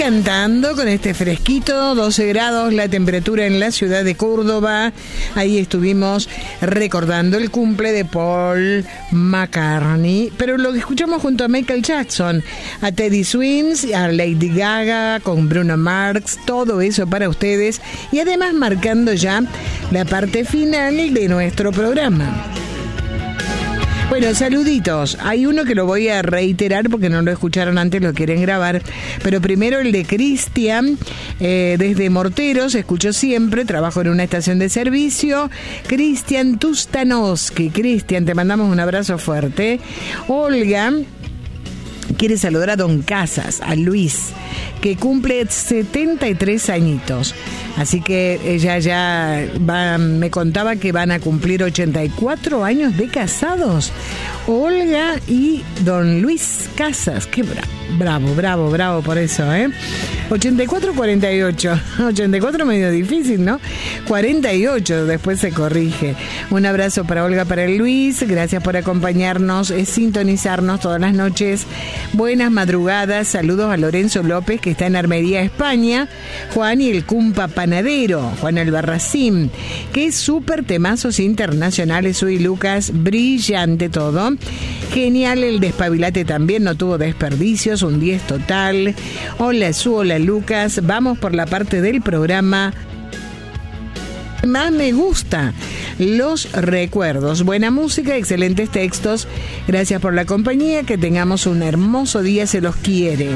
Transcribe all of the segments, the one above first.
cantando con este fresquito, 12 grados la temperatura en la ciudad de Córdoba. Ahí estuvimos recordando el cumple de Paul McCartney, pero lo que escuchamos junto a Michael Jackson, a Teddy Swims, a Lady Gaga, con Bruno Mars, todo eso para ustedes, y además marcando ya la parte final de nuestro programa. Bueno, saluditos. Hay uno que lo voy a reiterar porque no lo escucharon antes, lo quieren grabar. Pero primero el de Cristian, desde Morteros, escucho siempre, trabajo en una estación de servicio. Cristian Tustanowski. Cristian, te mandamos un abrazo fuerte. Olga quiere saludar a Don Casas, a Luis, que cumple 73 añitos. Así que ella ya me contaba que van a cumplir 84 años de casados. Olga y Don Luis Casas. Qué bravo por eso, ¿eh? 84-48. 84 medio difícil, ¿no? 48, después se corrige. Un abrazo para Olga, para el Luis. Gracias por acompañarnos, sintonizarnos todas las noches. Buenas madrugadas. Saludos a Lorenzo López, que está en Armería, España. Juan y el Cumpa Panadero, Juan Albarracín. Qué súper temazos internacionales. Soy Lucas, brillante todo. Genial el despabilate también, no tuvo desperdicios, un 10 total. Hola Su, hola Lucas, vamos por la parte del programa más me gusta, los recuerdos. Buena música, excelentes textos. Gracias por la compañía, que tengamos un hermoso día, se los quiere.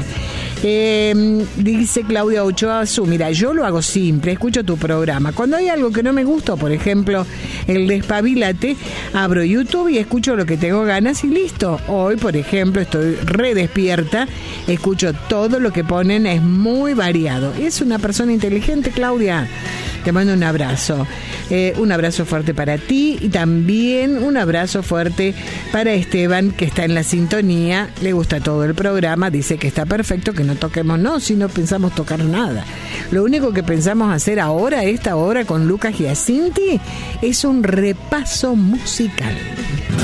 Dice Claudia Ochoa, mira, yo lo hago simple, escucho tu programa. Cuando hay algo que no me gusta, por ejemplo, el despabilate, abro YouTube y escucho lo que tengo ganas y listo. Hoy, por ejemplo, estoy re despierta, escucho todo lo que ponen, es muy variado. Es una persona inteligente, Claudia. Te mando un abrazo. Un abrazo fuerte para ti y también un abrazo fuerte para Esteban, que está en la sintonía. Le gusta todo el programa, dice que está perfecto, que no toquemos, no, si no pensamos tocar nada. Lo único que pensamos hacer ahora, a esta hora, con Lucas Giacinti, es un repaso musical.